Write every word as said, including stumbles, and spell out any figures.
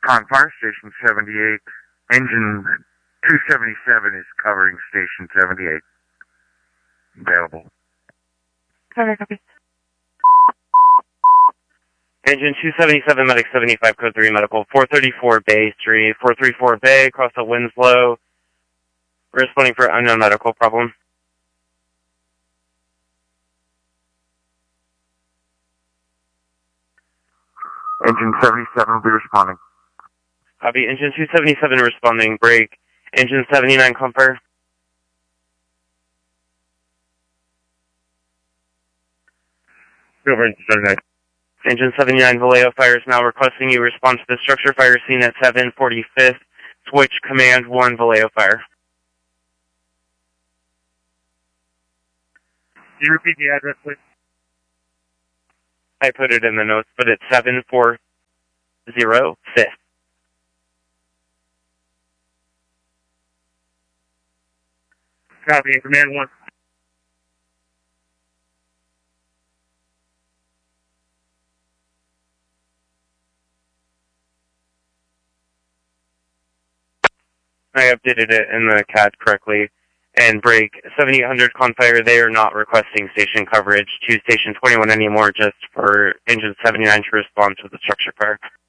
Confire Station seventy-eight. Engine two seventy-seven is covering Station seventy-eight. Available. Cover, copy. Engine two seventy-seven, Medic seventy-five, Code three, Medical, four thirty-four Bay Street, four thirty-four Bay, across the Winslow. Responding for unknown medical problem. Engine seventy-seven will be responding. Copy. Engine two seventy-seven responding. Break. Engine seventy-nine, Confire. Over engine seventy-nine. Engine seventy-nine, Vallejo Fire is now requesting you respond to the structure fire scene at seven forty-fifth. Switch Command one, Vallejo Fire. Can you repeat the address, please? I put it in the notes, but it's seven forty fifth. Copy, Command one. I updated it in the C A D correctly. And break seventy-eight hundred Confire, they are not requesting station coverage to Station twenty-one anymore, just for Engine seventy-nine to respond to the structure fire.